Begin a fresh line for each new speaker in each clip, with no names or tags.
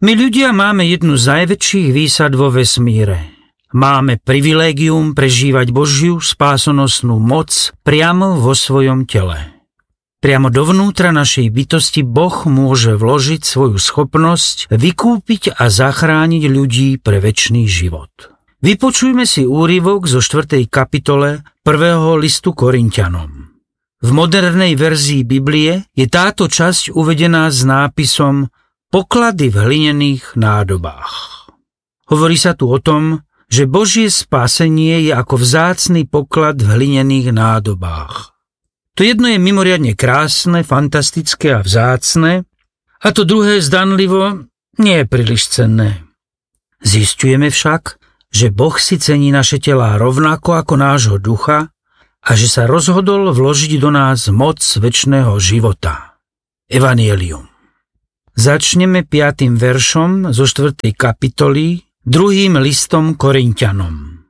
My ľudia máme jednu z najväčších výsad vo vesmíre. Máme privilégium prežívať Božiu spásonosnú moc priamo vo svojom tele. Priamo dovnútra našej bytosti Boh môže vložiť svoju schopnosť vykúpiť a zachrániť ľudí pre večný život. Vypočujme si úryvok zo 4. kapitole 1. listu Korinťanom. V modernej verzii Biblie je táto časť uvedená s nápisom Poklady v hlinených nádobách. Hovorí sa tu o tom, že Božie spásenie je ako vzácny poklad v hlinených nádobách. To jedno je mimoriadne krásne, fantastické a vzácne, a to druhé zdanlivo nie je príliš cenné. Zisťujeme však, že Boh si cení naše telá rovnako ako nášho ducha a že sa rozhodol vložiť do nás moc večného života. Evanjelium. Začneme 5. veršom zo 4. kapitoly 2. listom Korinťanom.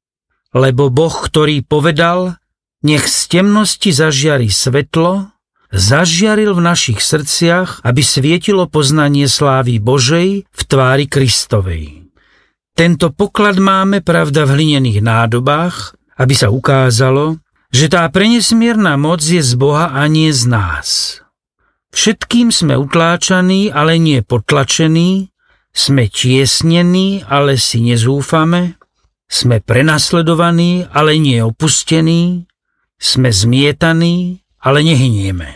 Lebo Boh, ktorý povedal, nech z temnosti zažiari svetlo, zažiaril v našich srdciach, aby svietilo poznanie slávy Božej v tvári Kristovej. Tento poklad máme, pravda, v hlinených nádobách, aby sa ukázalo, že tá prenesmierna moc je z Boha a nie z nás. Všetkým sme utláčaní, ale nie potlačení, sme tiesnení, ale si nezúfame, sme prenasledovaní, ale nie opustení, sme zmietaní, ale nehynieme.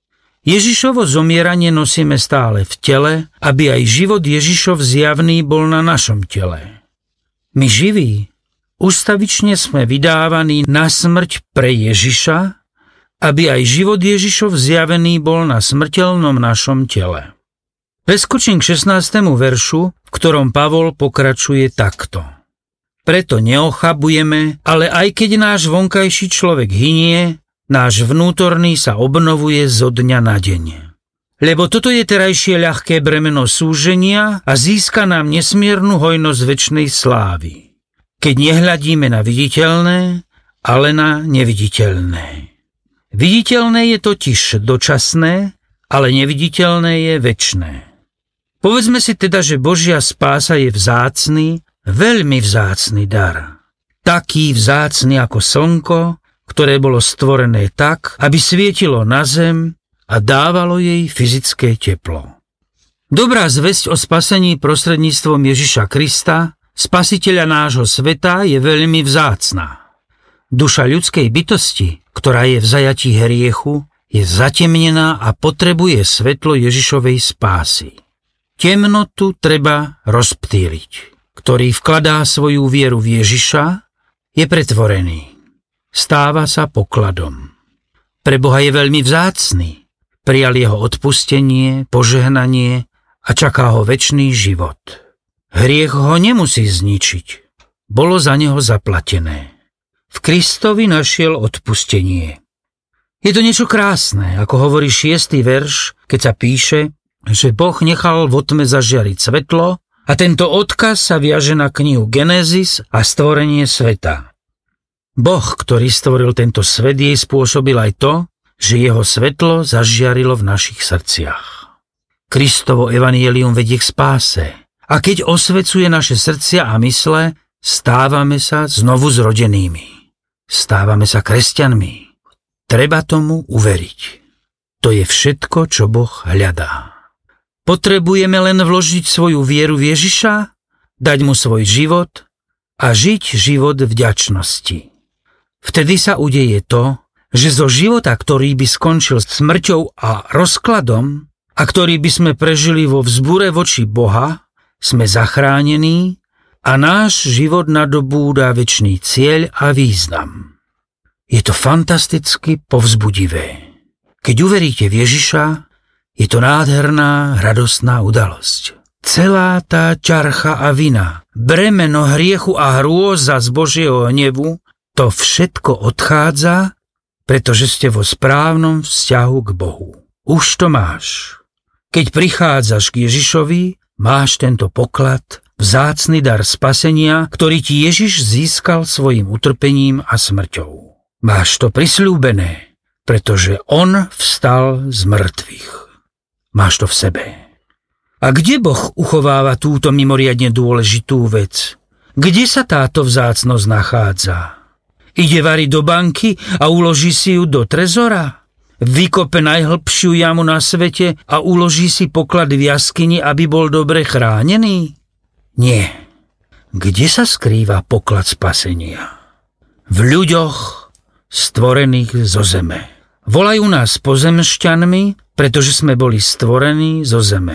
Ježišovo zomieranie nosíme stále v tele, aby aj život Ježišov zjavný bol na našom tele. My živí, ustavične sme vydávaní na smrť pre Ježiša, aby aj život Ježišov zjavený bol na smrteľnom našom tele. Preskočím k 16. veršu, v ktorom Pavol pokračuje takto. Preto neochabujeme, ale aj keď náš vonkajší človek hynie, náš vnútorný sa obnovuje zo dňa na deň. Lebo toto je terajšie ľahké bremeno súženia a získa nám nesmiernu hojnosť večnej slávy. Keď nehľadíme na viditeľné, ale na neviditeľné. Viditeľné je totiž dočasné, ale neviditeľné je večné. Povedzme si teda, že Božia spása je vzácny, veľmi vzácny dar. Taký vzácny ako slnko, ktoré bolo stvorené tak, aby svietilo na zem a dávalo jej fyzické teplo. Dobrá zvesť o spasení prostredníctvom Ježiša Krista, spasiteľa nášho sveta, je veľmi vzácna. Duša ľudskej bytosti, ktorá je v zajatí hriechu, je zatemnená a potrebuje svetlo Ježišovej spásy. Temnotu treba rozptýliť. Ktorý vkladá svoju vieru v Ježiša, je pretvorený. Stáva sa pokladom. Pre Boha je veľmi vzácny. Prijal jeho odpustenie, požehnanie a čaká ho večný život. Hriech ho nemusí zničiť. Bolo za neho zaplatené. V Kristovi našiel odpustenie. Je to niečo krásne, ako hovorí 6. verš, keď sa píše, že Boh nechal vo tme zažiariť svetlo a tento odkaz sa viaže na knihu Genesis a stvorenie sveta. Boh, ktorý stvoril tento svet, jej spôsobil aj to, že jeho svetlo zažiarilo v našich srdciach. Kristovo evanjelium vedie k spáse a keď osvecuje naše srdcia a mysle, stávame sa znovu zrodenými. Stávame sa kresťanmi. Treba tomu uveriť. To je všetko, čo Boh hľadá. Potrebujeme len vložiť svoju vieru v Ježiša, dať mu svoj život a žiť život vďačnosti. Vtedy sa udeje to, že zo života, ktorý by skončil smrťou a rozkladom a ktorý by sme prežili vo vzbure voči Boha, sme zachránení a náš život nadobúda večný cieľ a význam. Je to fantasticky povzbudivé. Keď uveríte v Ježiša, je to nádherná, radostná udalosť. Celá tá ťarcha a vina, bremeno hriechu a hrôza z Božieho hnevu, to všetko odchádza, pretože ste vo správnom vzťahu k Bohu. Už to máš. Keď prichádzaš k Ježišovi, máš tento poklad, vzácny dar spasenia, ktorý ti Ježiš získal svojim utrpením a smrťou. Máš to prisľúbené, pretože on vstal z mŕtvych. Máš to v sebe. A kde Boh uchováva túto mimoriadne dôležitú vec? Kde sa táto vzácnosť nachádza? Ide variť do banky a uloží si ju do trezora? Vykope najhlbšiu jamu na svete a uloží si poklad v jaskyni, aby bol dobre chránený? Nie. Kde sa skrýva poklad spasenia? V ľuďoch stvorených zo zeme. Volajú nás pozemšťanmi, pretože sme boli stvorení zo zeme.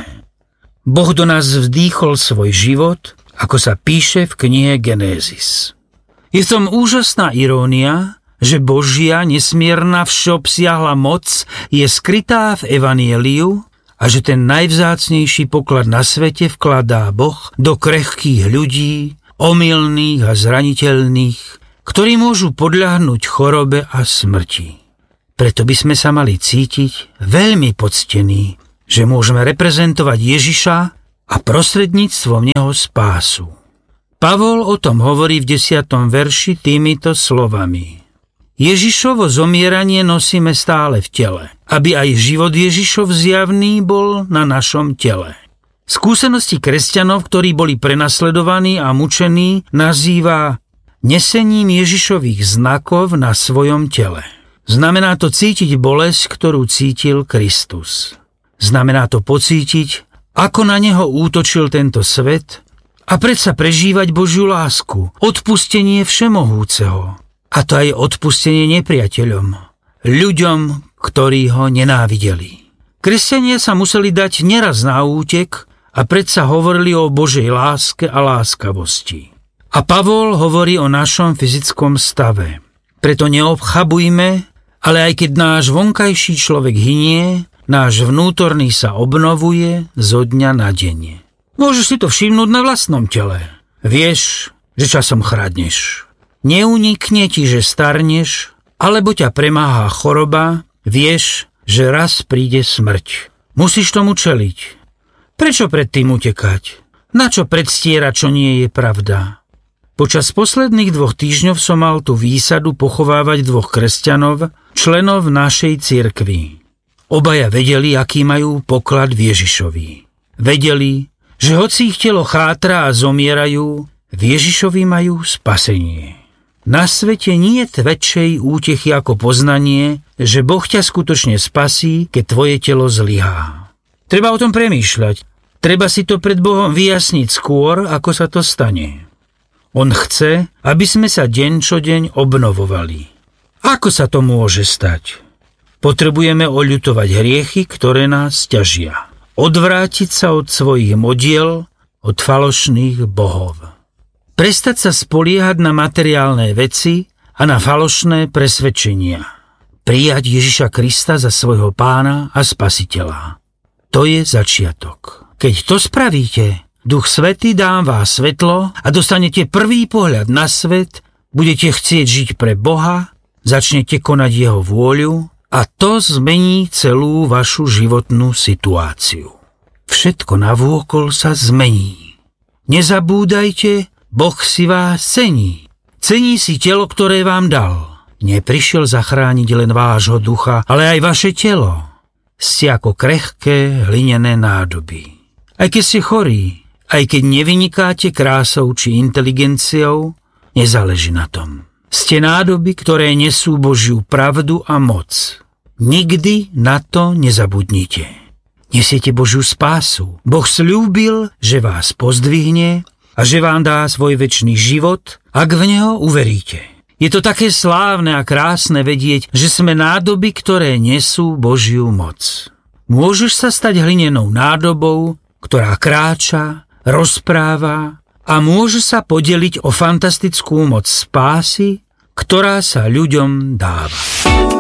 Boh do nás vdýchol svoj život, ako sa píše v knihe Genézis. Je v tom úžasná irónia, že Božia nesmierna všeobsiahla moc je skrytá v Evanieliu a že ten najvzácnejší poklad na svete vkladá Boh do krehkých ľudí, omylných a zraniteľných, ktorí môžu podľahnúť chorobe a smrti. Preto by sme sa mali cítiť veľmi poctení, že môžeme reprezentovať Ježiša a prostredníctvom neho spásu. Pavol o tom hovorí v 10. verši týmito slovami. Ježišovo zomieranie nosíme stále v tele, aby aj život Ježišov zjavný bol na našom tele. Skúsenosti kresťanov, ktorí boli prenasledovaní a mučení, nazýva nesením Ježišových znakov na svojom tele. Znamená to cítiť bolesť, ktorú cítil Kristus. Znamená to pocítiť, ako na neho útočil tento svet a predsa prežívať Božiu lásku, odpustenie všemohúceho. A to aj odpustenie nepriateľom, ľuďom, ktorí ho nenávideli. Kresťania sa museli dať neraz na útek a predsa hovorili o Božej láske a láskavosti. A Pavol hovorí o našom fyzickom stave. Preto neobchabujme, ale aj keď náš vonkajší človek hynie, náš vnútorný sa obnovuje zo dňa na deň. Môžeš si to všimnúť na vlastnom tele. Vieš, že časom chradneš. Neunikne ti, že starneš, alebo ťa premáha choroba. Vieš, že raz príde smrť. Musíš tomu čeliť. Prečo pred tým utekať? Na čo predstierať, čo nie je pravda? Počas posledných 2 týždňov som mal tú výsadu pochovávať 2 kresťanov, členov našej cirkvi. Obaja vedeli, aký majú poklad v Ježišovi. Vedeli, že hoci ich telo chátra a zomierajú, v Ježišovi majú spasenie. Na svete nie je väčšej útechy ako poznanie, že Boh ťa skutočne spasí, keď tvoje telo zlyhá. Treba o tom premýšľať. Treba si to pred Bohom vyjasniť skôr, ako sa to stane. On chce, aby sme sa deň čo deň obnovovali. Ako sa to môže stať? Potrebujeme oľutovať hriechy, ktoré nás ťažia. Odvrátiť sa od svojich modiel, od falošných bohov. Prestať sa spoliehať na materiálne veci a na falošné presvedčenia. Prijať Ježiša Krista za svojho pána a spasiteľa. To je začiatok. Keď to spravíte, Duch Svätý dá vás svetlo a dostanete prvý pohľad na svet, budete chcieť žiť pre Boha, začnete konať jeho vôľu a to zmení celú vašu životnú situáciu. Všetko navôkol sa zmení. Nezabúdajte, Boh si vás cení. Cení si telo, ktoré vám dal. Neprišiel zachrániť len vášho ducha, ale aj vaše telo. Ste ako krehké hlinené nádoby. Aj keď ste chorí, aj keď nevynikáte krásou či inteligenciou, nezáleží na tom. Ste nádoby, ktoré nesú Božiu pravdu a moc. Nikdy na to nezabudnite. Nesiete Božiu spásu. Boh sľúbil, že vás pozdvihne a že vám dá svoj večný život, ak v neho uveríte. Je to také slávne a krásne vedieť, že sme nádoby, ktoré nesú Božiu moc. Môžeš sa stať hlinenou nádobou, ktorá kráča, rozpráva a môže sa podeliť o fantastickú moc spásy, ktorá sa ľuďom dáva.